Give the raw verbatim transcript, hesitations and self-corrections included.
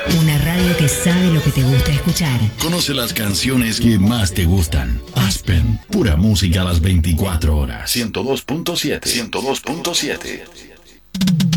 Una radio que sabe lo que te gusta escuchar. Conoce las canciones que más te gustan. Aspen, pura música a las veinticuatro horas. ciento dos punto siete. ciento dos punto siete.